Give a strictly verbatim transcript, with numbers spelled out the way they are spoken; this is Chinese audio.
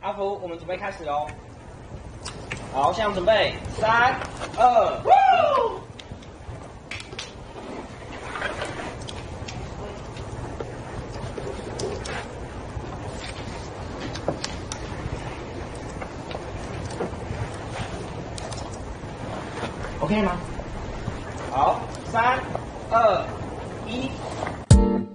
阿福，我们准备开始喽。好，现在准备，三、二、一。OK 吗？好，三、二、一。